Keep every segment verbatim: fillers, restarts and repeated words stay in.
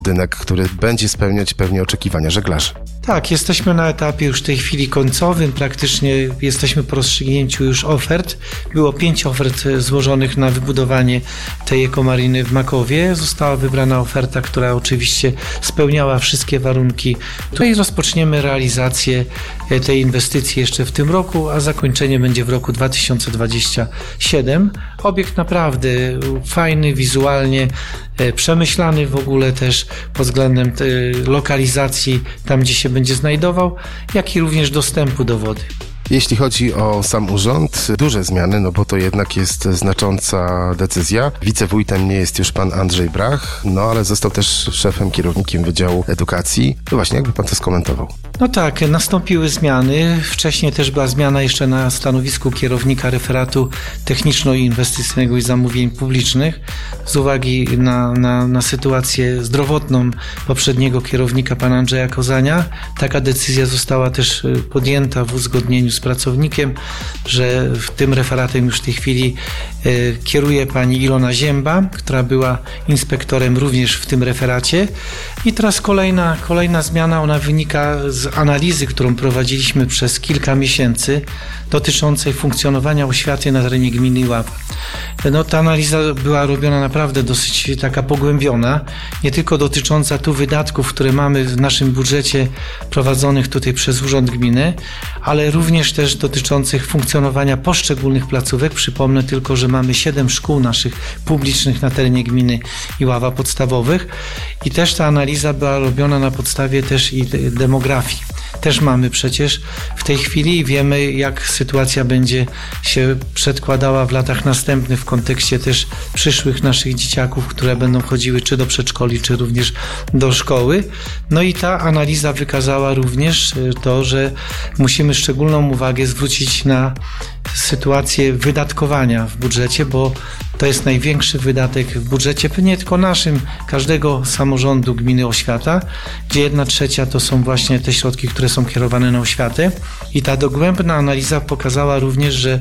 budynek, który będzie spełniać pewnie oczekiwania żeglarzy. Tak, jesteśmy na etapie już w tej chwili końcowym, praktycznie jesteśmy po rozstrzygnięciu już ofert. Było pięć ofert złożonych na wybudowanie tej ekomariny w Makowie. Została wybrana oferta, która oczywiście spełniała wszystkie warunki. Tutaj rozpoczniemy realizację tej inwestycji jeszcze w tym roku, a zakończenie będzie w roku dwa tysiące dwudziestym siódmym. Obiekt naprawdę fajny, wizualnie przemyślany w ogóle też pod względem lokalizacji, tam gdzie się będzie znajdował, jak i również dostępu do wody. Jeśli chodzi o sam urząd, duże zmiany, no bo to jednak jest znacząca decyzja. Wicewójtem nie jest już pan Andrzej Brach, no ale został też szefem, kierownikiem Wydziału Edukacji. No właśnie, jakby pan to skomentował? No tak, nastąpiły zmiany. Wcześniej też była zmiana jeszcze na stanowisku kierownika referatu techniczno-inwestycyjnego i zamówień publicznych. Z uwagi na, na, na sytuację zdrowotną poprzedniego kierownika, pana Andrzeja Kozania, taka decyzja została też podjęta w uzgodnieniu z pracownikiem, że w tym referatem już w tej chwili y, kieruje pani Ilona Zięba, która była inspektorem również w tym referacie. I teraz kolejna, kolejna zmiana, ona wynika z analizy, którą prowadziliśmy przez kilka miesięcy dotyczącej funkcjonowania oświaty na terenie gminy Iława. No, ta analiza była robiona naprawdę dosyć taka pogłębiona, nie tylko dotycząca tu wydatków, które mamy w naszym budżecie prowadzonych tutaj przez Urząd Gminy, ale również też dotyczących funkcjonowania poszczególnych placówek. Przypomnę tylko, że mamy siedem szkół naszych publicznych na terenie gminy Iława podstawowych i też ta analiza była robiona na podstawie też i demografii. Też mamy przecież w tej chwili i wiemy, jak sytuacja będzie się przedkładała w latach następnych w kontekście też przyszłych naszych dzieciaków, które będą chodziły czy do przedszkoli, czy również do szkoły. No i ta analiza wykazała również to, że musimy szczególną uwagę zwrócić na sytuację wydatkowania w budżecie, bo to jest największy wydatek w budżecie, nie tylko naszym, każdego samorządu gminy oświata, gdzie jedna trzecia to są właśnie te środki, które są kierowane na oświatę. I ta dogłębna analiza pokazała również, że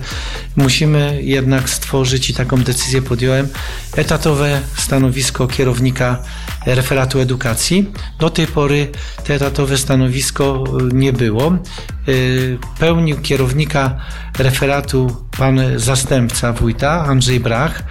musimy jednak stworzyć, i taką decyzję podjąłem, etatowe stanowisko kierownika referatu edukacji. Do tej pory to etatowe stanowisko nie było. Pełnił kierownika referatu pan zastępca wójta Andrzej Brach.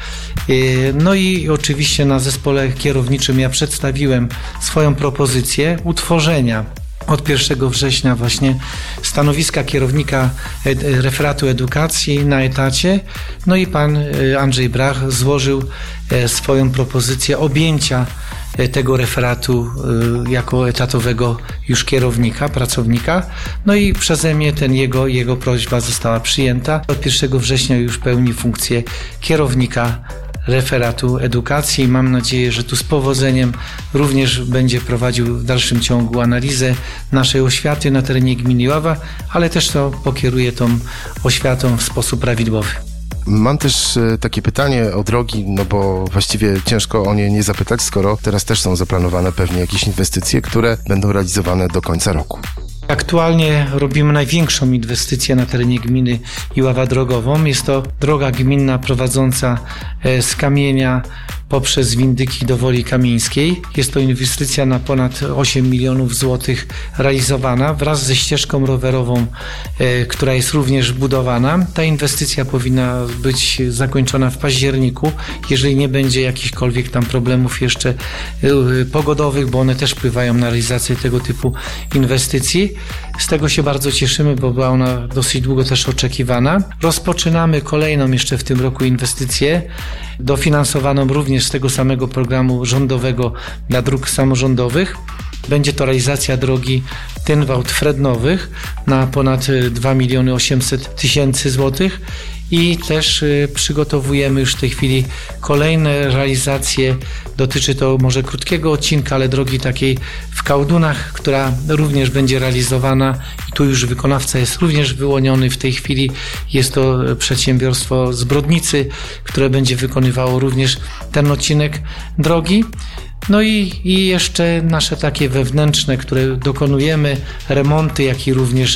No i oczywiście na zespole kierowniczym ja przedstawiłem swoją propozycję utworzenia od pierwszego września właśnie stanowiska kierownika ed- referatu edukacji na etacie. No i pan Andrzej Brach złożył swoją propozycję objęcia tego referatu jako etatowego już kierownika, pracownika. No i przeze mnie ten jego, jego prośba została przyjęta. Od pierwszego września już pełni funkcję kierownika referatu edukacji. Mam nadzieję, że tu z powodzeniem również będzie prowadził w dalszym ciągu analizę naszej oświaty na terenie gminy Iława, ale też to pokieruje tą oświatą w sposób prawidłowy. Mam też takie pytanie o drogi, no bo właściwie ciężko o nie nie zapytać, skoro teraz też są zaplanowane pewnie jakieś inwestycje, które będą realizowane do końca roku. Aktualnie robimy największą inwestycję na terenie gminy Iława drogową. Jest to droga gminna prowadząca z Kamienia poprzez Windyki do Woli Kamieńskiej. Jest to inwestycja na ponad osiem milionów złotych realizowana wraz ze ścieżką rowerową, e, która jest również budowana. Ta inwestycja powinna być zakończona w październiku, jeżeli nie będzie jakichkolwiek tam problemów jeszcze e, pogodowych, bo one też wpływają na realizację tego typu inwestycji. Z tego się bardzo cieszymy, bo była ona dosyć długo też oczekiwana. Rozpoczynamy kolejną jeszcze w tym roku inwestycję, dofinansowaną również z tego samego programu rządowego dla dróg samorządowych. Będzie to realizacja drogi Tynwałt-Frednowych na ponad dwa miliony osiemset tysięcy złotych i też przygotowujemy już w tej chwili kolejne realizacje. Dotyczy to może krótkiego odcinka, ale drogi takiej w Kałdunach, która również będzie realizowana i tu już wykonawca jest również wyłoniony w tej chwili. Jest to przedsiębiorstwo z Brodnicy, które będzie wykonywało również ten odcinek drogi. No i, i jeszcze nasze takie wewnętrzne, które dokonujemy, remonty, jak i również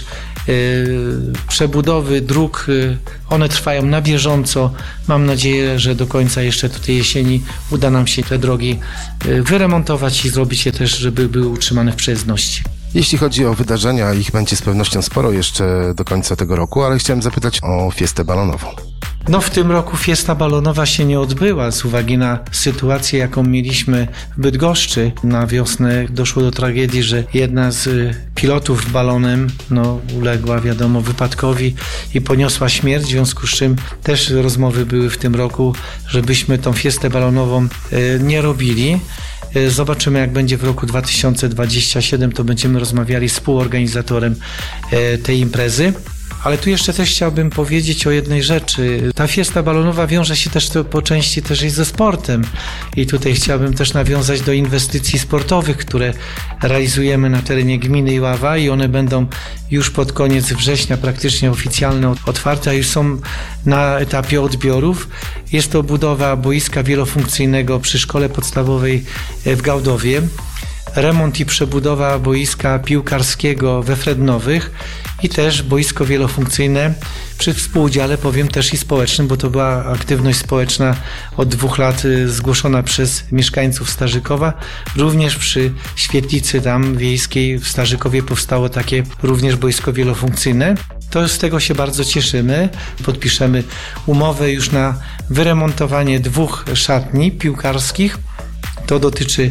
przebudowy dróg, one trwają na bieżąco. Mam nadzieję, że do końca jeszcze tutaj jesieni uda nam się te drogi wyremontować i zrobić je też, żeby były utrzymane w przejezdności. Jeśli chodzi o wydarzenia, ich będzie z pewnością sporo jeszcze do końca tego roku, ale chciałem zapytać o fiestę balonową. No w tym roku fiesta balonowa się nie odbyła z uwagi na sytuację, jaką mieliśmy w Bydgoszczy. Na wiosnę doszło do tragedii, że jedna z pilotów balonem no, uległa, wiadomo, wypadkowi i poniosła śmierć, w związku z czym też rozmowy były w tym roku, żebyśmy tą fiestę balonową nie robili. Zobaczymy, jak będzie w roku dwa tysiące dwudziestym siódmym, to będziemy rozmawiali z współorganizatorem tej imprezy. Ale tu jeszcze też chciałbym powiedzieć o jednej rzeczy. Ta fiesta balonowa wiąże się też to po części też i ze sportem. I tutaj chciałbym też nawiązać do inwestycji sportowych, które realizujemy na terenie gminy Iława i one będą już pod koniec września praktycznie oficjalnie otwarte, a już są na etapie odbiorów. Jest to budowa boiska wielofunkcyjnego przy szkole podstawowej w Gałdowie, remont i przebudowa boiska piłkarskiego we Frednowych i też boisko wielofunkcyjne przy współudziale, powiem, też i społecznym, bo to była aktywność społeczna od dwóch lat zgłoszona przez mieszkańców Starzykowa. Również przy świetlicy tam wiejskiej w Starzykowie powstało takie również boisko wielofunkcyjne. To z tego się bardzo cieszymy. Podpiszemy umowę już na wyremontowanie dwóch szatni piłkarskich. To dotyczy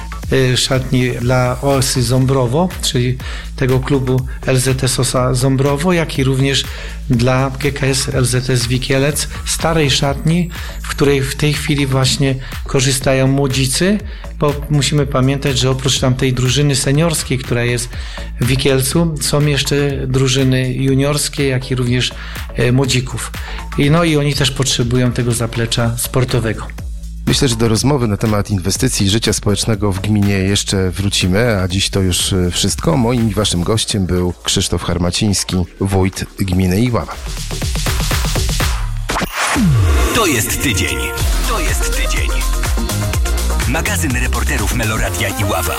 szatni dla O S Y Ząbrowo, czyli tego klubu L Z S Osa Ząbrowo, jak i również dla G K S L Z S Wikielec, starej szatni, w której w tej chwili właśnie korzystają młodzicy, bo musimy pamiętać, że oprócz tamtej drużyny seniorskiej, która jest w Wikielcu, są jeszcze drużyny juniorskie, jak i również młodzików. I no i oni też potrzebują tego zaplecza sportowego. Myślę, że do rozmowy na temat inwestycji i życia społecznego w gminie jeszcze wrócimy, a dziś to już wszystko. Moim i waszym gościem był Krzysztof Harmaciński, wójt gminy Iława. To jest tydzień. To jest tydzień. Magazyn reporterów Meloradia Iława.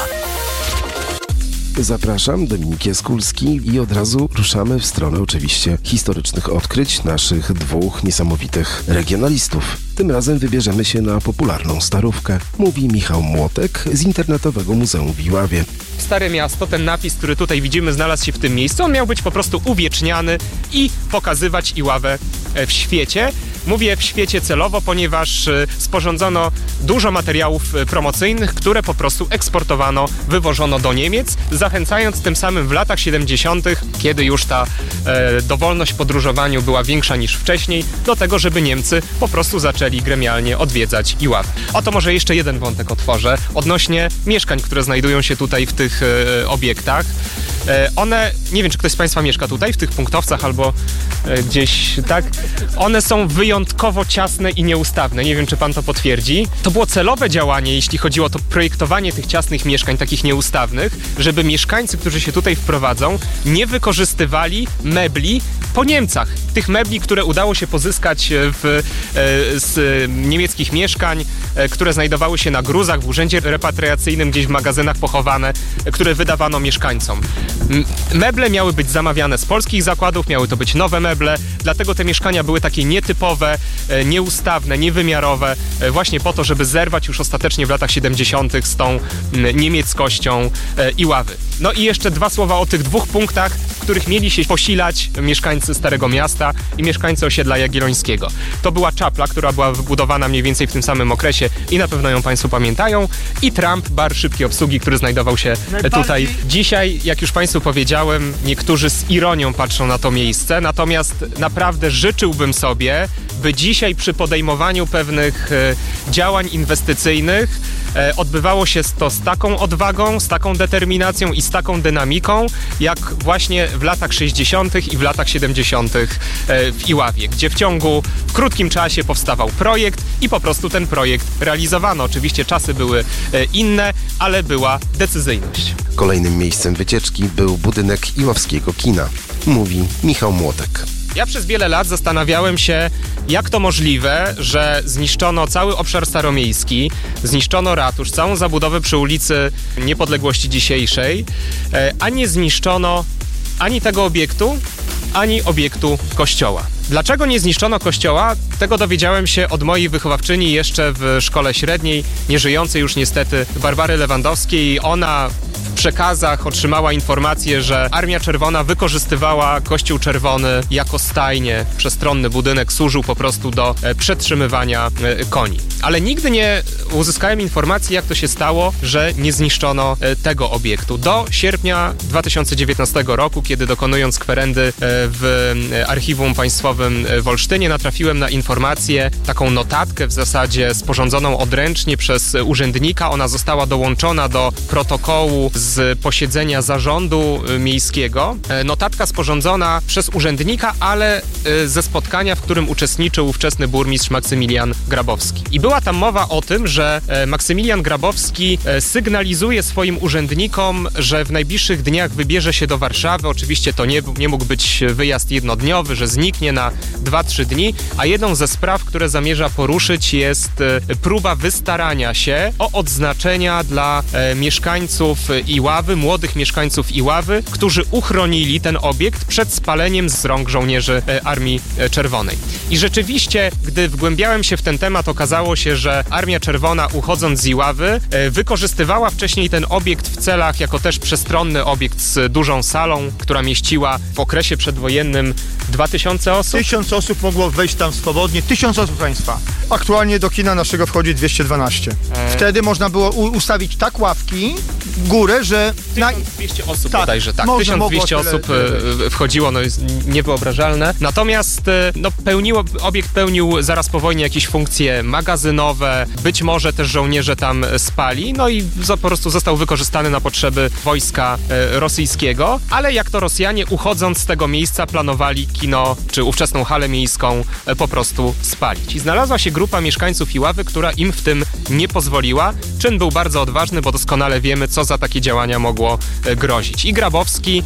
Zapraszam, Dominik Jaskulski i od razu ruszamy w stronę oczywiście historycznych odkryć naszych dwóch niesamowitych regionalistów. Tym razem wybierzemy się na popularną Starówkę, mówi Michał Młotek z Internetowego Muzeum w Iławie. Stare Miasto, ten napis, który tutaj widzimy, znalazł się w tym miejscu. On miał być po prostu uwieczniany i pokazywać Iławę w świecie. Mówię w świecie celowo, ponieważ sporządzono dużo materiałów promocyjnych, które po prostu eksportowano, wywożono do Niemiec, zachęcając tym samym w latach siedemdziesiątych, kiedy już ta e, dowolność w podróżowaniu była większa niż wcześniej, do tego, żeby Niemcy po prostu zaczęli gremialnie odwiedzać Iławę. Oto może jeszcze jeden wątek otworzę odnośnie mieszkań, które znajdują się tutaj w tych e, obiektach. E, one, nie wiem, czy ktoś z Państwa mieszka tutaj, w tych punktowcach albo e, gdzieś, tak? One są wyjątkowo ciasne i nieustawne. Nie wiem, czy Pan to potwierdzi. To było celowe działanie, jeśli chodziło o to projektowanie tych ciasnych mieszkań, takich nieustawnych, żeby mieszkańcy, którzy się tutaj wprowadzą, nie wykorzystywali mebli po Niemcach. Tych mebli, które udało się pozyskać w, e, z niemieckich mieszkań, e, które znajdowały się na gruzach, w urzędzie repatriacyjnym, gdzieś w magazynach pochowane, e, które wydawano mieszkańcom. M- meble miały być zamawiane z polskich zakładów, miały to być nowe meble, dlatego te mieszkania były takie nietypowe, e, nieustawne, niewymiarowe, e, właśnie po to, żeby zerwać już ostatecznie w latach siedemdziesiątych z tą m, niemieckością e, Iławy. No i jeszcze dwa słowa o tych dwóch punktach, w których mieli się posilać mieszkańcy Starego Miasta i mieszkańcy osiedla Jagiellońskiego. To była czapla, która była wybudowana mniej więcej w tym samym okresie i na pewno ją Państwo pamiętają, i Tramp, bar szybkiej obsługi, który znajdował się tutaj. Dzisiaj, jak już Państwu powiedziałem, niektórzy z ironią patrzą na to miejsce, natomiast naprawdę życzyłbym sobie, by dzisiaj przy podejmowaniu pewnych e, działań inwestycyjnych e, odbywało się to z taką odwagą, z taką determinacją i z taką dynamiką, jak właśnie w latach sześćdziesiątych i w latach siedemdziesiątych e, w Iławie, gdzie w ciągu, w krótkim czasie powstawał projekt i po prostu ten projekt realizowano. Oczywiście czasy były e, inne, ale była decyzyjność. Kolejnym miejscem wycieczki był budynek Iławskiego Kina, mówi Michał Młotek. Ja przez wiele lat zastanawiałem się, jak to możliwe, że zniszczono cały obszar staromiejski, zniszczono ratusz, całą zabudowę przy ulicy Niepodległości dzisiejszej, a nie zniszczono ani tego obiektu, ani obiektu kościoła. Dlaczego nie zniszczono kościoła? Tego dowiedziałem się od mojej wychowawczyni jeszcze w szkole średniej, nieżyjącej już niestety, Barbary Lewandowskiej. Ona w przekazach otrzymała informację, że Armia Czerwona wykorzystywała Kościół Czerwony jako stajnię. Przestronny budynek służył po prostu do e, przetrzymywania e, koni. Ale nigdy nie uzyskałem informacji, jak to się stało, że nie zniszczono e, tego obiektu. Do sierpnia dwa tysiące dziewiętnastego roku, kiedy dokonując kwerendy e, w e, Archiwum Państwowym w Olsztynie, natrafiłem na informację, taką notatkę w zasadzie sporządzoną odręcznie przez urzędnika. Ona została dołączona do protokołu z posiedzenia zarządu miejskiego. Notatka sporządzona przez urzędnika, ale ze spotkania, w którym uczestniczył ówczesny burmistrz Maksymilian Grabowski. I była tam mowa o tym, że Maksymilian Grabowski sygnalizuje swoim urzędnikom, że w najbliższych dniach wybierze się do Warszawy. Oczywiście to nie, nie mógł być wyjazd jednodniowy, że zniknie na dwa trzy dni, a jedną ze spraw, które zamierza poruszyć, jest próba wystarania się o odznaczenia dla mieszkańców Iławy, młodych mieszkańców Iławy, którzy uchronili ten obiekt przed spaleniem z rąk żołnierzy Armii Czerwonej. I rzeczywiście, gdy wgłębiałem się w ten temat, okazało się, że Armia Czerwona, uchodząc z Iławy, wykorzystywała wcześniej ten obiekt w celach jako też przestronny obiekt z dużą salą, która mieściła w okresie przedwojennym dwa tysiące osób. Tysiąc osób mogło wejść tam swobodnie, tysiąc osób państwa. Aktualnie do kina naszego wchodzi dwieście dwanaście. Eee. Wtedy można było u- ustawić tak ławki w górę, że... Na... tysiąc dwieście osób tak, bodajże, tak. Można, tysiąc dwieście tyle, osób tyle wchodziło, no jest niewyobrażalne. Natomiast no, pełniło, obiekt pełnił zaraz po wojnie jakieś funkcje magazynowe, być może też żołnierze tam spali, no i za, po prostu został wykorzystany na potrzeby wojska e, rosyjskiego, ale jak to Rosjanie, uchodząc z tego miejsca, planowali kino, czy ówczesną halę miejską e, po prostu spalić. I znalazła się grupa mieszkańców Iławy, która im w tym nie pozwoliła. Czyn był bardzo odważny, bo doskonale wiemy, co za takie działania mogło e, grozić. I Grabowski e,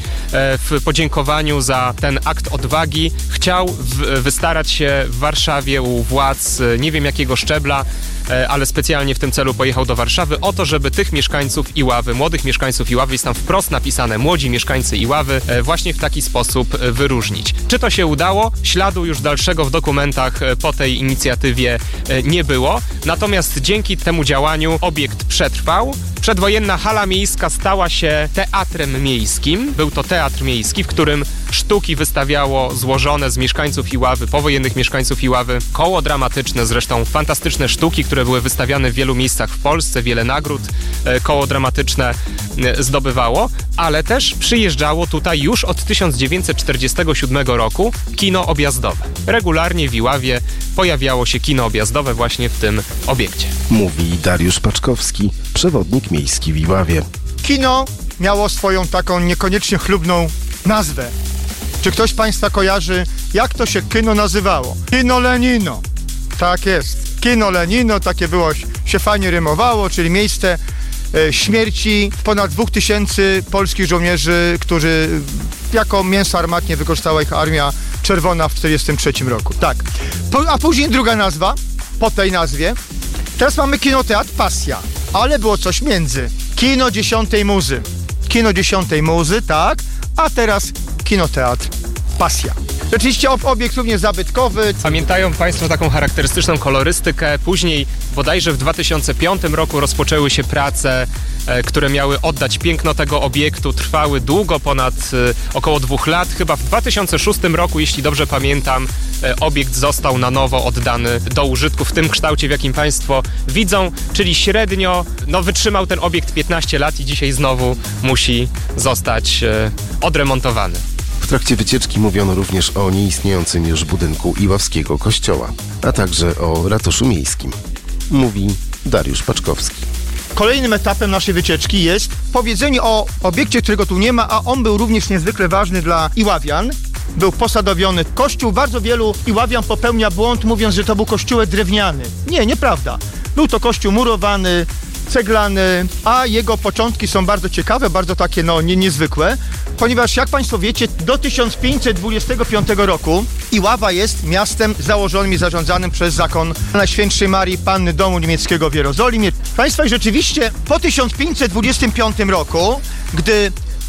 w podziękowaniu za ten akt odwagi chciał w, wystarać się w Warszawie u władz, e, nie wiem jakiego szczebla, ale specjalnie w tym celu pojechał do Warszawy o to, żeby tych mieszkańców Iławy, młodych mieszkańców Iławy, jest tam wprost napisane młodzi mieszkańcy Iławy, właśnie w taki sposób wyróżnić. Czy to się udało? Śladu już dalszego w dokumentach po tej inicjatywie nie było, natomiast dzięki temu działaniu obiekt przetrwał. Przedwojenna hala miejska stała się teatrem miejskim. Był to teatr miejski, w którym sztuki wystawiało złożone z mieszkańców Iławy, powojennych mieszkańców Iławy, koło dramatyczne, zresztą fantastyczne sztuki, które były wystawiane w wielu miejscach w Polsce, wiele nagród koło dramatyczne zdobywało, ale też przyjeżdżało tutaj już od tysiąc dziewięćset czterdziestego siódmego roku kino objazdowe. Regularnie w Iławie pojawiało się kino objazdowe właśnie w tym obiekcie. Mówi Dariusz Paczkowski, przewodnik miejski w Iławie. Kino miało swoją taką niekoniecznie chlubną nazwę. Czy ktoś z państwa kojarzy, jak to się kino nazywało? Kino Lenino. Tak jest. Kino Lenino, takie było, się fajnie rymowało, czyli miejsce e, śmierci ponad dwóch tysięcy polskich żołnierzy, którzy jako mięso armatnie wykorzystała ich Armia Czerwona w tysiąc dziewięćset czterdziestym trzecim roku. Tak. Po, a później druga nazwa, po tej nazwie. Teraz mamy kinoteatr Pasja, ale było coś między. Kino Dziesiątej Muzy. Kino Dziesiątej Muzy, tak, a teraz kinoteatr Pasja. Oczywiście obiekt również zabytkowy. Pamiętają państwo taką charakterystyczną kolorystykę. Później bodajże w dwa tysiące piątym roku rozpoczęły się prace, e, które miały oddać piękno tego obiektu. Trwały długo, ponad e, około dwóch lat. Chyba w dwa tysiące szóstym roku, jeśli dobrze pamiętam, e, obiekt został na nowo oddany do użytku w tym kształcie, w jakim państwo widzą, czyli średnio no, wytrzymał ten obiekt piętnaście lat i dzisiaj znowu musi zostać e, odremontowany. W trakcie wycieczki mówiono również o nieistniejącym już budynku Iławskiego kościoła, a także o ratuszu miejskim. Mówi Dariusz Paczkowski. Kolejnym etapem naszej wycieczki jest powiedzenie o obiekcie, którego tu nie ma, a on był również niezwykle ważny dla Iławian. Był posadowiony kościół. Bardzo wielu Iławian popełnia błąd, mówiąc, że to był kościółek drewniany. Nie, nieprawda. Był to kościół murowany, ceglany, a jego początki są bardzo ciekawe, bardzo takie no nie, niezwykłe, ponieważ jak państwo wiecie, do tysiąc pięćset dwudziestego piątego roku Iława jest miastem założonym i zarządzanym przez zakon Najświętszej Marii Panny Domu Niemieckiego w Jerozolimie. Państwa, i rzeczywiście po tysiąc pięćset dwudziestym piątym roku, gdy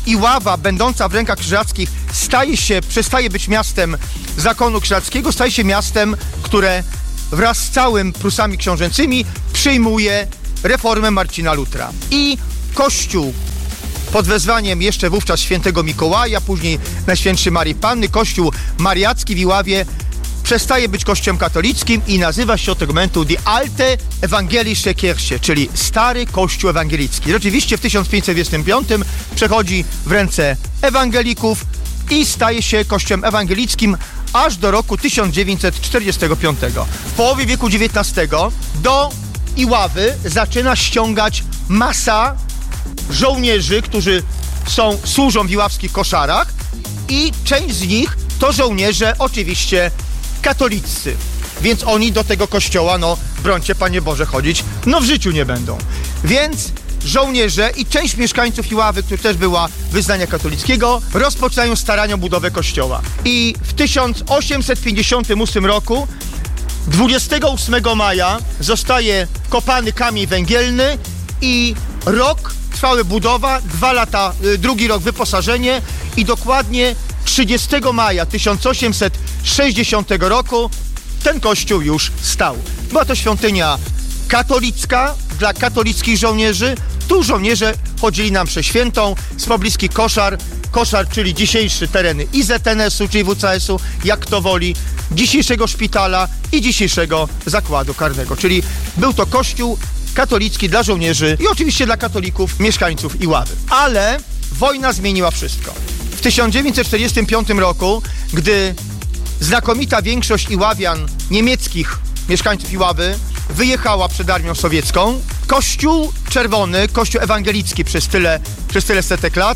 Iława, będąca w rękach krzyżackich, staje się, przestaje być miastem zakonu krzyżackiego, staje się miastem, które wraz z całym Prusami książęcymi przyjmuje reformę Marcina Lutra. I Kościół pod wezwaniem jeszcze wówczas świętego Mikołaja, później Najświętszej Marii Panny, Kościół mariacki w Iławie przestaje być kościołem katolickim i nazywa się od tego momentu Die Alte Evangelische Kirche, czyli Stary Kościół Ewangelicki. Rzeczywiście w tysiąc pięćset dwudziestym piątym przechodzi w ręce ewangelików i staje się kościołem ewangelickim aż do roku tysiąc dziewięćset czterdziestego piątego. W połowie wieku dziewiętnastego do Iławy zaczyna ściągać masa żołnierzy, którzy są, służą w iławskich koszarach i część z nich to żołnierze oczywiście katolicy, więc oni do tego kościoła, no brońcie Panie Boże, chodzić, no w życiu nie będą. Więc żołnierze i część mieszkańców Iławy, która też była wyznania katolickiego, rozpoczynają starania o budowę kościoła. I w tysiąc osiemset pięćdziesiątym ósmym roku, dwudziestego ósmego maja, zostaje kopany kamień węgielny i rok trwały budowa, dwa lata, drugi rok wyposażenie i dokładnie trzydziestego maja tysiąc osiemset sześćdziesiątego roku ten kościół już stał. Była to świątynia katolicka dla katolickich żołnierzy. Tu żołnierze chodzili na mszę świętą z pobliskich koszar. Koszar, czyli dzisiejszy tereny I Z N S u, czyli W C S u, jak kto woli, dzisiejszego szpitala i dzisiejszego zakładu karnego. Czyli był to kościół katolicki dla żołnierzy i oczywiście dla katolików, mieszkańców Iławy. Ale wojna zmieniła wszystko. W tysiąc dziewięćset czterdziestym piątym roku, gdy znakomita większość Iławian, niemieckich mieszkańców Iławy, wyjechała przed armią sowiecką, Kościół Czerwony, Kościół ewangelicki przez tyle, przez tyle setek lat,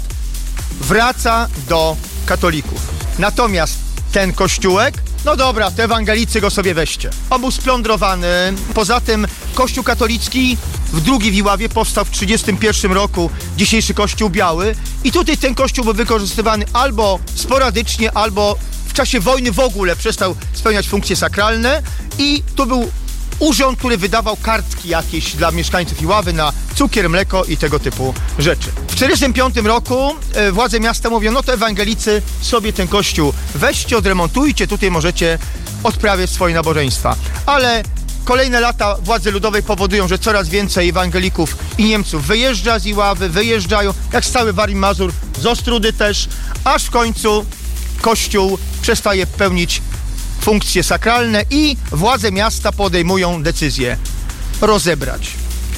wraca do katolików. Natomiast ten kościółek, no dobra, te ewangelicy go sobie weźcie. On był splądrowany. Poza tym Kościół katolicki w drugi w Iławie powstał w trzydziestym pierwszym roku, dzisiejszy Kościół Biały. I tutaj ten kościół był wykorzystywany albo sporadycznie, albo w czasie wojny w ogóle przestał spełniać funkcje sakralne. I to był urząd, który wydawał kartki jakieś dla mieszkańców Iławy na cukier, mleko i tego typu rzeczy. W tysiąc dziewięćset czterdziestym piątym roku e, władze miasta mówią, no to ewangelicy sobie ten kościół weźcie, odremontujcie, tutaj możecie odprawiać swoje nabożeństwa. Ale kolejne lata władzy ludowej powodują, że coraz więcej ewangelików i Niemców wyjeżdża z Iławy, wyjeżdżają, jak z cały Warmii Mazur, z Ostródy też, aż w końcu kościół przestaje pełnić funkcje sakralne i władze miasta podejmują decyzję rozebrać.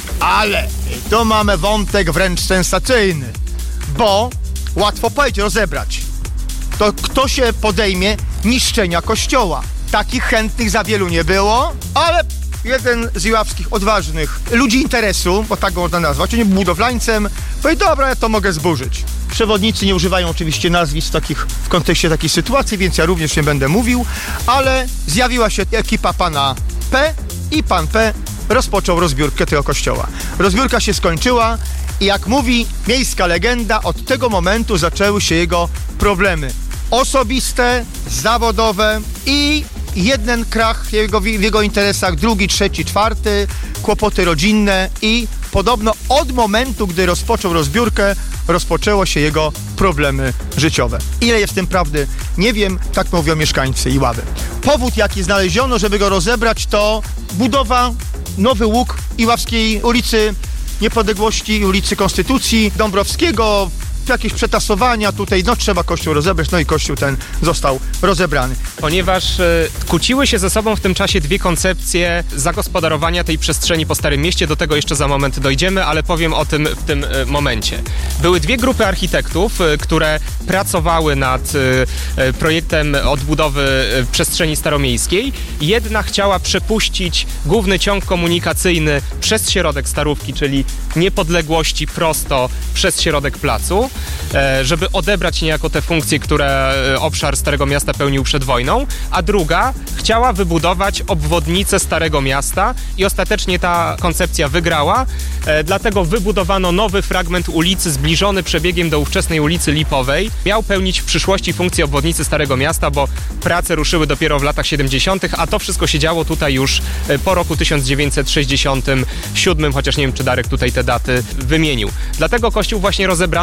Ale tu mamy wątek wręcz sensacyjny, bo łatwo powiedzieć rozebrać. To kto się podejmie niszczenia kościoła? Takich chętnych za wielu nie było, ale jeden z iławskich odważnych ludzi interesu, bo tak go można nazwać, on był budowlańcem, powie, dobra, ja to mogę zburzyć. Przewodnicy nie używają oczywiście nazwisk takich w kontekście takiej sytuacji, więc ja również nie będę mówił, ale zjawiła się ekipa pana P i pan P rozpoczął rozbiórkę tego kościoła. Rozbiórka się skończyła i jak mówi miejska legenda, od tego momentu zaczęły się jego problemy osobiste, zawodowe i jeden krach w jego, w jego interesach, drugi, trzeci, czwarty, kłopoty rodzinne i podobno od momentu, gdy rozpoczął rozbiórkę, rozpoczęło się jego problemy życiowe. Ile jest w tym prawdy? Nie wiem, tak mówią mieszkańcy Iławy. Powód, jaki znaleziono, żeby go rozebrać, to budowa nowy łuk Iławskiej ulicy Niepodległości i ulicy Konstytucji Dąbrowskiego, jakieś przetasowania tutaj, no trzeba kościół rozebrać, no i kościół ten został rozebrany. Ponieważ y, kłóciły się ze sobą w tym czasie dwie koncepcje zagospodarowania tej przestrzeni po Starym Mieście, do tego jeszcze za moment dojdziemy, ale powiem o tym w tym y, momencie. Były dwie grupy architektów, y, które pracowały nad y, y, projektem odbudowy y, przestrzeni staromiejskiej. Jedna chciała przepuścić główny ciąg komunikacyjny przez środek Starówki, czyli Niepodległości prosto przez środek placu, żeby odebrać niejako te funkcje, które obszar Starego Miasta pełnił przed wojną, a druga chciała wybudować obwodnicę Starego Miasta i ostatecznie ta koncepcja wygrała, dlatego wybudowano nowy fragment ulicy zbliżony przebiegiem do ówczesnej ulicy Lipowej. Miał pełnić w przyszłości funkcję obwodnicy Starego Miasta, bo prace ruszyły dopiero w latach siedemdziesiątych, a to wszystko się działo tutaj już po roku tysiąc dziewięćset sześćdziesiątym siódmym, chociaż nie wiem, czy Darek tutaj te daty wymienił. Dlatego kościół właśnie rozebrano, bo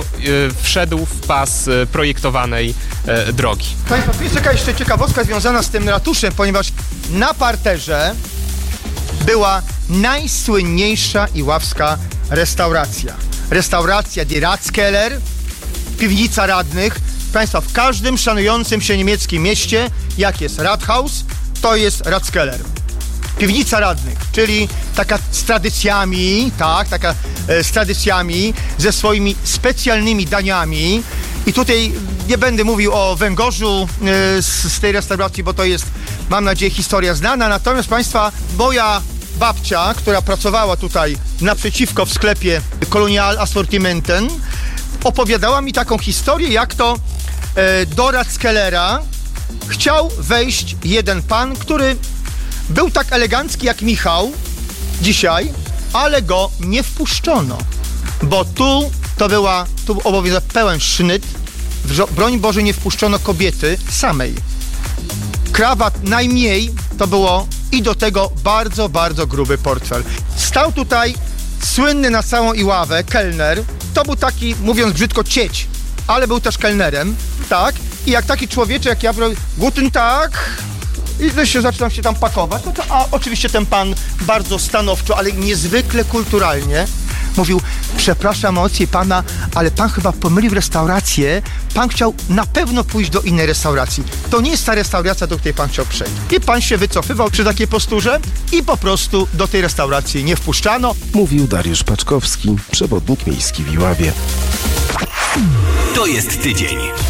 y, wszedł w pas y, projektowanej y, drogi. Państwo, tu jest jaka jeszcze ciekawostka związana z tym ratuszem, ponieważ na parterze była najsłynniejsza iławska restauracja. Restauracja Die Ratskeller, piwnica radnych. Państwa, w każdym szanującym się niemieckim mieście, jak jest Rathaus, to jest Ratskeller. Piwnica radnych, czyli taka z tradycjami, tak, taka e, z tradycjami, ze swoimi specjalnymi daniami. I tutaj nie będę mówił o węgorzu e, z, z tej restauracji, bo to jest, mam nadzieję, historia znana. Natomiast Państwa, moja babcia, która pracowała tutaj naprzeciwko w sklepie Colonial Assortimenten, opowiadała mi taką historię, jak to e, do Ratskellera chciał wejść jeden pan, który był tak elegancki jak Michał dzisiaj, ale go nie wpuszczono, bo tu to była, tu obowiązek pełen sznyt, broń Boże nie wpuszczono kobiety samej. Krawat najmniej to było i do tego bardzo, bardzo gruby portfel. Stał tutaj słynny na całą Iławę kelner, to był taki, mówiąc brzydko, cieć, ale był też kelnerem, tak? I jak taki człowieczek, jak ja, guten Tag, i gdy się zaczynam się tam pakować, no to a oczywiście ten pan bardzo stanowczo, ale niezwykle kulturalnie mówił: przepraszam mocniej pana, ale pan chyba pomylił restaurację, pan chciał na pewno pójść do innej restauracji. To nie jest ta restauracja, do której pan chciał przejść. I pan się wycofywał przy takiej posturze i po prostu do tej restauracji nie wpuszczano. Mówił Dariusz Paczkowski, przewodnik miejski w Iławie. To jest tydzień.